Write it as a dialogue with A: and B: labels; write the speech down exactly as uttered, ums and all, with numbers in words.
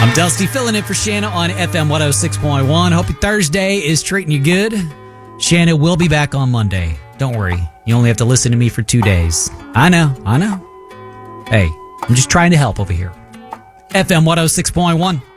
A: I'm Dusty, filling in for Shanna on F M one oh six point one. Hope your Thursday is treating you good. Shanna will be back on Monday. Don't worry. You only have to listen to me for two days. I know, I know. Hey, I'm just trying to help over here. F M one oh six point one.